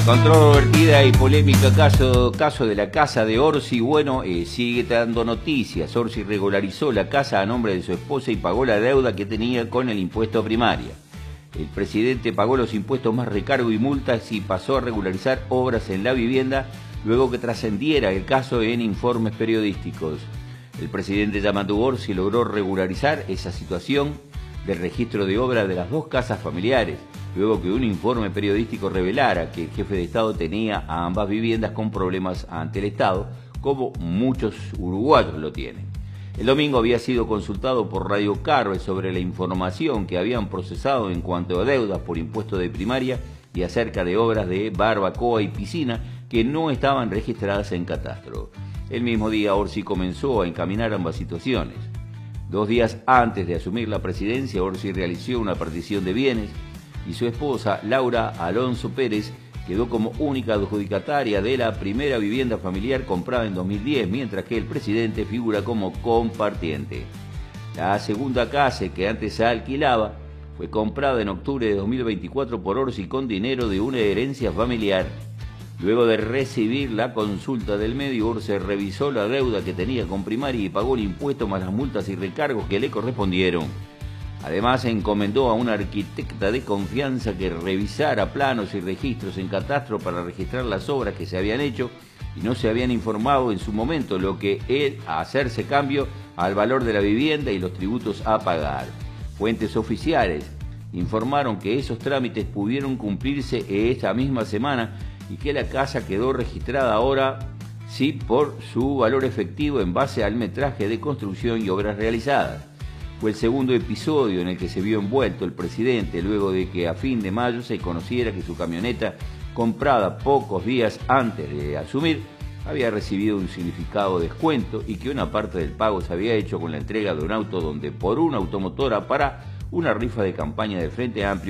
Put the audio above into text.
Controvertida y polémica caso de la casa de Orsi. Bueno, sigue dando noticias. Orsi regularizó la casa a nombre de su esposa y pagó la deuda que tenía con el impuesto primaria. El presidente pagó los impuestos más recargo y multas y pasó a regularizar obras en la vivienda luego que trascendiera el caso en informes periodísticos. El presidente Yamandu Orsi logró regularizar esa situación del registro de obra de las dos casas familiares, luego que un informe periodístico revelara que el jefe de Estado tenía a ambas viviendas con problemas ante el Estado, como muchos uruguayos lo tienen. El domingo había sido consultado por Radio Carve sobre la información que habían procesado en cuanto a deudas por impuesto de primaria y acerca de obras de barbacoa y piscina que no estaban registradas en catastro. El mismo día Orsi comenzó a encaminar ambas situaciones. 2 días antes de asumir la presidencia, Orsi realizó una partición de bienes y su esposa, Laura Alonso Pérez, quedó como única adjudicataria de la primera vivienda familiar comprada en 2010, mientras que el presidente figura como compartiente. La segunda casa, que antes se alquilaba, fue comprada en octubre de 2024 por Orsi con dinero de una herencia familiar. Luego de recibir la consulta del medio, Orsi revisó la deuda que tenía con primaria y pagó el impuesto más las multas y recargos que le correspondieron. Además, encomendó a una arquitecta de confianza que revisara planos y registros en catastro para registrar las obras que se habían hecho y no se habían informado en su momento, lo que es hacerse cambio al valor de la vivienda y los tributos a pagar. Fuentes oficiales informaron que esos trámites pudieron cumplirse esta misma semana y que la casa quedó registrada ahora sí por su valor efectivo en base al metraje de construcción y obras realizadas. Fue el segundo episodio en el que se vio envuelto el presidente luego de que a fin de mayo se conociera que su camioneta, comprada pocos días antes de asumir, había recibido un significado descuento y que una parte del pago se había hecho con la entrega de un auto donde por una automotora para una rifa de campaña de Frente Amplio